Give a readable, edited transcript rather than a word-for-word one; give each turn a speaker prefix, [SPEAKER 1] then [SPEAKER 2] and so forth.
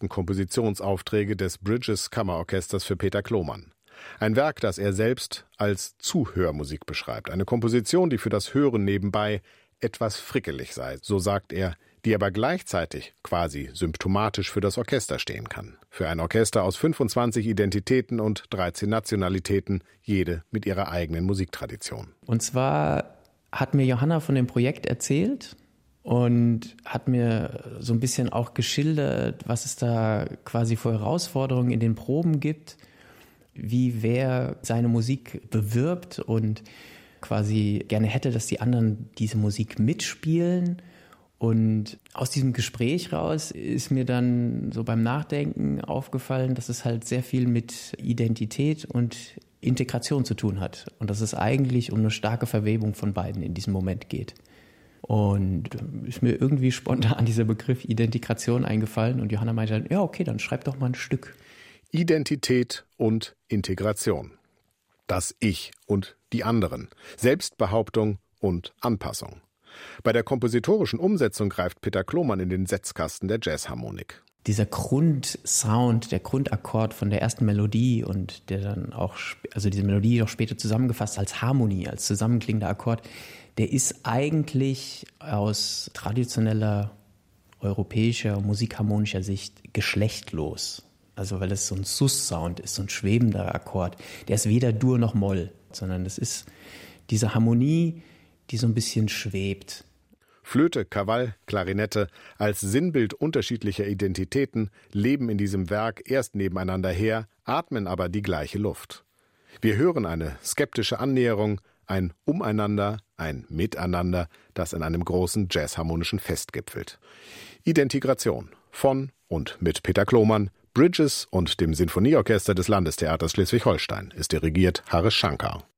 [SPEAKER 1] ersten Kompositionsaufträge des Bridges Kammerorchesters für Peter Kloman. Ein Werk, das er selbst als Zuhörmusik beschreibt. Eine Komposition, die für das Hören nebenbei etwas frickelig sei, so sagt er, die aber gleichzeitig quasi symptomatisch für das Orchester stehen kann. Für ein Orchester aus 25 Identitäten und 13 Nationalitäten, jede mit ihrer eigenen Musiktradition.
[SPEAKER 2] Und zwar hat mir Johanna von dem Projekt erzählt und hat mir so ein bisschen auch geschildert, was es da quasi für Herausforderungen in den Proben gibt, wie wer seine Musik bewirbt und quasi gerne hätte, dass die anderen diese Musik mitspielen. Und aus diesem Gespräch raus ist mir dann so beim Nachdenken aufgefallen, dass es halt sehr viel mit Identität und Integration zu tun hat. Und dass es eigentlich um eine starke Verwebung von beiden in diesem Moment geht. Und ist mir irgendwie spontan dieser Begriff Identifikation eingefallen. Und Johanna meinte dann, ja okay, dann schreib doch mal ein Stück.
[SPEAKER 1] Identität und Integration. Das Ich und die anderen. Selbstbehauptung und Anpassung. Bei der kompositorischen Umsetzung greift Peter Kloman in den Setzkasten der Jazzharmonik.
[SPEAKER 2] Dieser Grundsound, der Grundakkord von der ersten Melodie und der dann auch, also diese Melodie auch später zusammengefasst als Harmonie, als zusammenklingender Akkord, der ist eigentlich aus traditioneller europäischer musikharmonischer Sicht geschlechtlos. Also weil es so ein Sus-Sound ist, so ein schwebender Akkord. Der ist weder Dur noch Moll, sondern es ist diese Harmonie, die so ein bisschen schwebt.
[SPEAKER 1] Flöte, Krawall, Klarinette als Sinnbild unterschiedlicher Identitäten leben in diesem Werk erst nebeneinander her, atmen aber die gleiche Luft. Wir hören eine skeptische Annäherung, ein Umeinander, ein Miteinander, das in einem großen jazzharmonischen Fest gipfelt. Identifikation von und mit Peter Kloman, Bridges und dem Sinfonieorchester des Landestheaters Schleswig-Holstein ist dirigiert Harish Shankar.